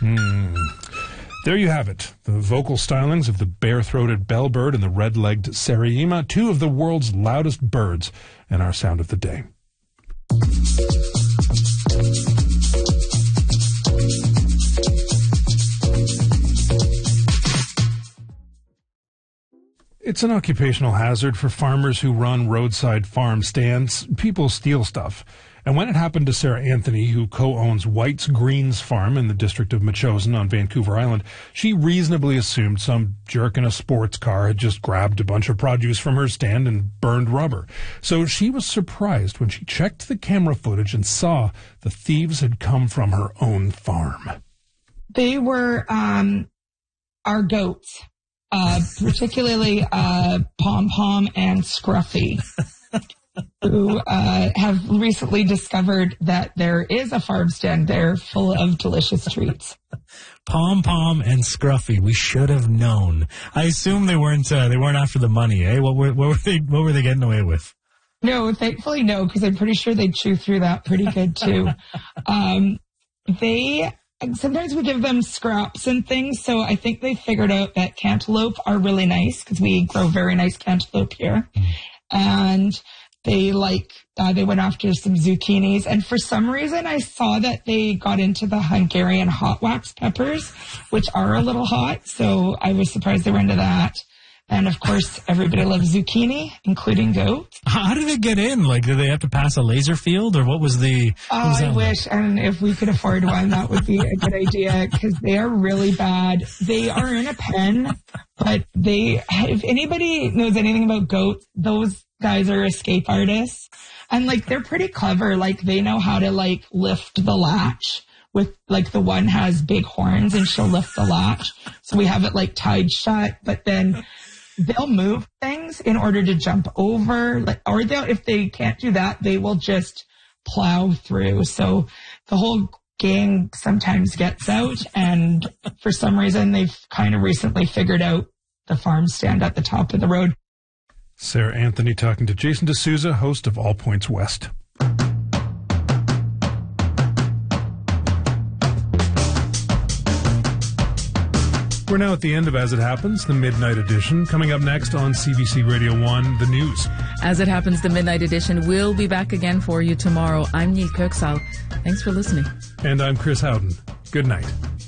There you have it, the vocal stylings of the bare-throated bellbird and the red-legged Sariema, two of the world's loudest birds, and our sound of the day. It's an occupational hazard for farmers who run roadside farm stands. People steal stuff. And when it happened to Sarah Anthony, who co-owns White's Greens Farm in the district of Metchosin on Vancouver Island, she reasonably assumed some jerk in a sports car had just grabbed a bunch of produce from her stand and burned rubber. So she was surprised when she checked the camera footage and saw the thieves had come from her own farm. They were our goats, particularly Pom Pom and Scruffy. Who have recently discovered that there is a farm stand there full of delicious treats. Pom Pom and Scruffy, we should have known. I assume they weren't after the money, eh? What were they getting away with? No, thankfully no, because I'm pretty sure they'd chew through that pretty good too. Sometimes we give them scraps and things, so I think they figured out that cantaloupe are really nice because we grow very nice cantaloupe here, and they went after some zucchinis, and for some reason I saw that they got into the Hungarian hot wax peppers, which are a little hot, so I was surprised they were into that. And of course, everybody loves zucchini, including goats. How do they get in? Do they have to pass a laser field, or what was the... I wish, and if we could afford one, that would be a good idea, because they are really bad. They are in a pen, but if anybody knows anything about goats, those guys are escape artists, and they're pretty clever. They know how to lift the latch with the one has big horns and she'll lift the latch, so we have it tied shut, but then they'll move things in order to jump over, or if they can't do that, they will just plow through. So the whole gang sometimes gets out, and for some reason they've kind of recently figured out the farm stand at the top of the road. Sarah Anthony talking to Jason D'Souza, host of All Points West. We're now at the end of As It Happens, the Midnight Edition. Coming up next on CBC Radio 1, the news. As It Happens, the Midnight Edition will be back again for you tomorrow. I'm Niamh Kirksall. Thanks for listening. And I'm Chris Howden. Good night.